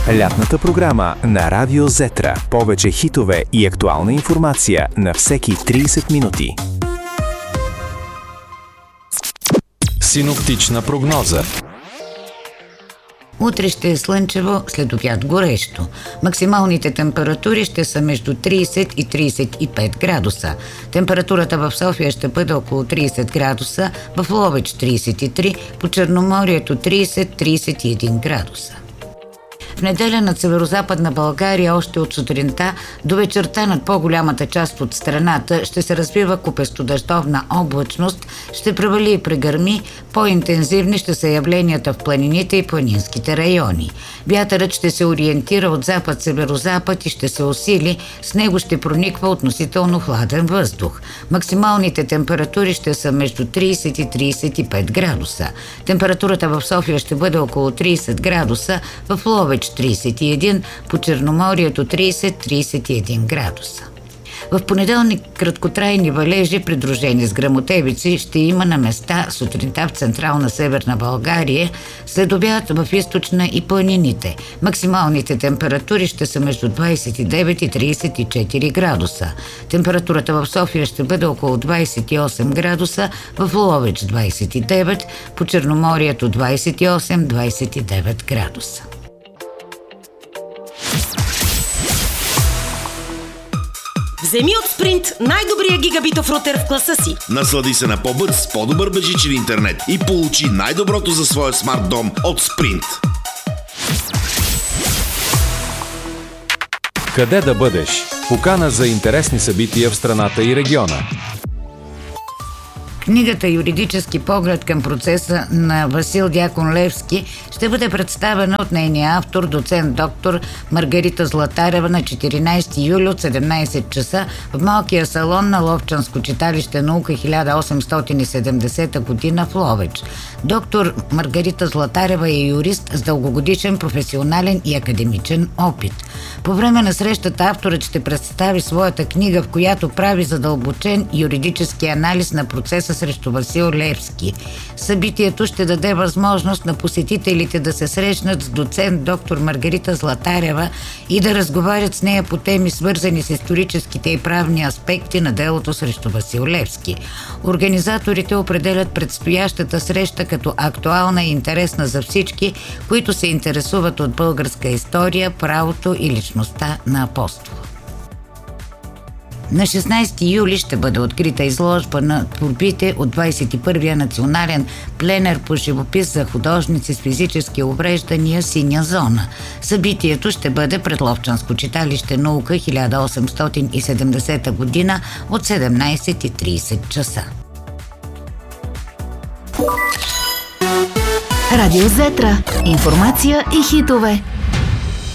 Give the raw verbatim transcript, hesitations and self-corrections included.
Лятната програма на Радио Зетра. Повече хитове и актуална информация на всеки трийсет минути. Синоптична прогноза. Утре ще е слънчево, след обяд горещо. Максималните температури ще са между трийсет и трийсет и пет градуса. Температурата в София ще бъде около трийсет градуса, в Ловеч трийсет и три, по Черноморието трийсет до трийсет и един градуса. В неделя над северозападна България още от сутринта до вечерта над по-голямата част от страната ще се развива купестодъждовна облачност, ще превали и прегърми, по-интензивни ще са явленията в планините и планинските райони. Вятърът ще се ориентира от запад-северозапад и ще се усили, с него ще прониква относително хладен въздух. Максималните температури ще са между трийсет и трийсет и пет градуса. Температурата в София ще бъде около трийсет градуса, в Ловеч трийсет и един, по Черноморието трийсет до трийсет и един градуса. В понеделник краткотрайни валежи, придружени с гръмотевици, ще има на места сутринта в централна северна България, след обяд в източна и планините. Максималните температури ще са между двайсет и девет и трийсет и четири градуса. Температурата в София ще бъде около двайсет и осем градуса, в Ловеч двайсет и девет, по Черноморието двайсет и осем до двайсет и девет градуса. Вземи от Sprint най-добрия гигабитов рутер в класа си. Наслади се на по-бърз, по-добър безжичен интернет и получи най-доброто за своя смарт дом от Sprint. Къде да бъдеш? Покана за интересни събития в страната и региона. Книгата «Юридически поглед към процеса» на Васил Дякон Левски ще бъде представена от нейния автор, доцент доктор Маргарита Златарева на четиринайсети юли от седемнайсет часа в малкия салон на Ловчанско читалище Наука хиляда осемстотин и седемдесета година в Ловеч. Доктор Маргарита Златарева е юрист с дългогодишен професионален и академичен опит. По време на срещата авторът ще представи своята книга, в която прави задълбочен юридически анализ на процеса срещу Васил Левски. Събитието ще даде възможност на посетителите да се срещнат с доцент доктор Маргарита Златарева и да разговарят с нея по теми, свързани с историческите и правни аспекти на делото срещу Васил Левски. Организаторите определят предстоящата среща като актуална и интересна за всички, които се интересуват от българска история, правото и личността на апостола. На шестнайсети юли ще бъде открита изложба на творбите от двайсет и първия национален пленер по живопис за художници с физически увреждания «Синя зона». Събитието ще бъде пред Ловчанско читалище Наука хиляда осемстотин и седемдесета година от седемнайсет и трийсет часа. Радио Зетра. Информация и хитове.